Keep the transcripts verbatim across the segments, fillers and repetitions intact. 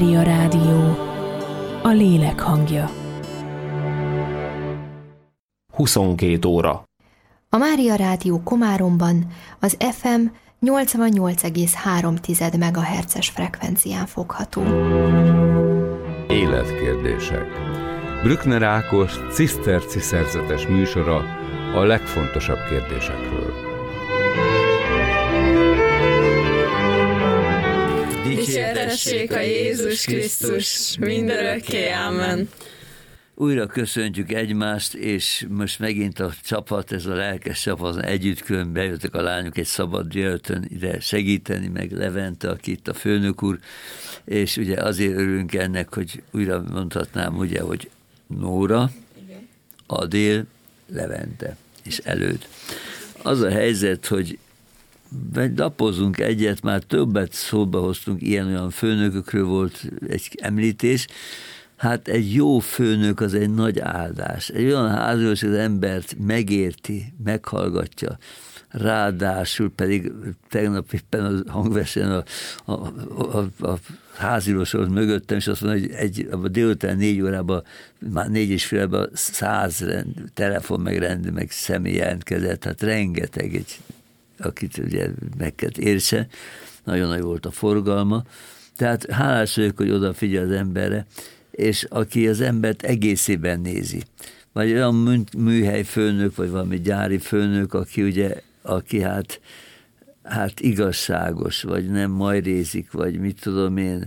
Mária Rádió, a lélek hangja. huszonkét óra. A Mária Rádió Komáromban az ef em nyolcvannyolc egész három megahertzes frekvencián fogható. Életkérdések. Brückner Ákos ciszterci szerzetes műsora a legfontosabb kérdésekről. Dicsértessék a Jézus Krisztus, mindörökké, ámen. Újra köszöntjük egymást, és most megint a csapat, ez a lelkes csapat együtt külön bejöttek a lányok egy szabad délután ide segíteni, meg Levente, aki itt a főnök úr, és ugye azért örülünk ennek, hogy újra mondhatnám, ugye, hogy Nóra, Adél, Levente és Előd. Az a helyzet, hogy lapozunk egyet, már többet szóba hoztunk, ilyen-olyan főnökökről volt egy említés. Hát egy jó főnök az egy nagy áldás. Egy olyan házas az embert megérti, meghallgatja, ráadásul pedig tegnap éppen a hangversen a, a, a, a, a házilósor mögöttem, és azt mondja, hogy egy, a délután négy órában, már négy és félben száz rend, telefon meg rend, meg személy jelentkezett, hát rengeteg, egy, akit ugye meg kell értse, nagyon nagy volt a forgalma. Tehát hálás vagyok, hogy odafigyel az emberre, és aki az embert egészében nézi. Vagy olyan műhely főnök, vagy valami gyári főnök, aki ugye, aki hát, hát igazságos, vagy nem majrézik, vagy mit tudom én,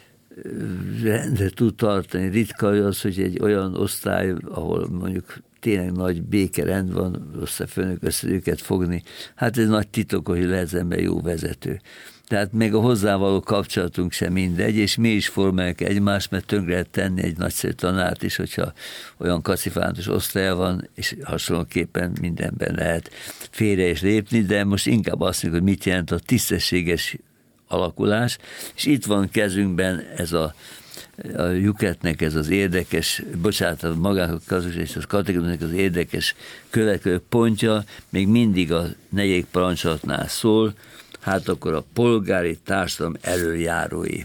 rendre tud tartani. Ritka az, hogy egy olyan osztály, ahol mondjuk tényleg nagy békerend van, osztályfőnök össze őket fogni. Hát ez nagy titok, hogy lehet az ember jó vezető. Tehát még a hozzávaló kapcsolatunk sem mindegy, és mi is formáljuk egymást, mert tönkre lehet tenni egy nagyszerű tanárt is, hogyha olyan kacifántos osztálya van, és hasonlóképpen mindenben lehet félre is lépni, de most inkább azt mondjuk, hogy mit jelent a tisztességes alakulás, és itt van kezünkben ez a a Juketnek ez az érdekes, bocsánat, magának az és az kategóriának az érdekes következő pontja, még mindig a negyedik parancsolatnál szól, hát akkor a polgári társadalom elöljárói.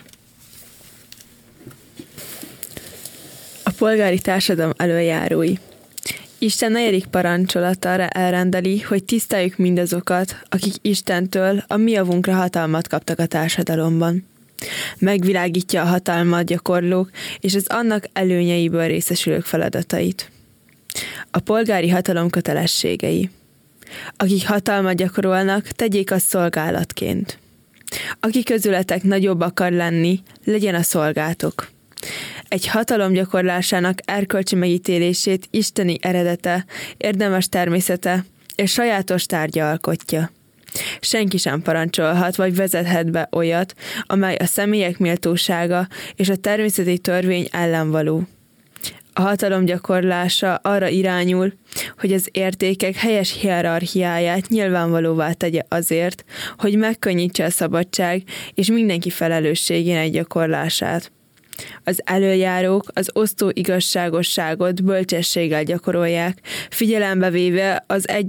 A polgári társadalom elöljárói. Isten negyedik parancsolata arra elrendeli, hogy tiszteljük mindazokat, akik Istentől a mi javunkra hatalmat kaptak a társadalomban. Megvilágítja a hatalmat gyakorlók és az annak előnyeiből részesülők feladatait. A polgári hatalom kötelességei. Akik hatalmat gyakorolnak, tegyék azt szolgálatként. Aki közületek nagyobb akar lenni, legyen a szolgátok. Egy hatalom gyakorlásának erkölcsi megítélését isteni eredete, érdemes természete és sajátos tárgya alkotja. Senki sem parancsolhat vagy vezethet be olyat, amely a személyek méltósága és a természeti törvény ellen való. A hatalom gyakorlása arra irányul, hogy az értékek helyes hierarchiáját nyilvánvalóvá tegye azért, hogy megkönnyítse a szabadság és mindenki felelősségének gyakorlását. Az elöljárók az osztó igazságosságot bölcsességgel gyakorolják, figyelembe véve az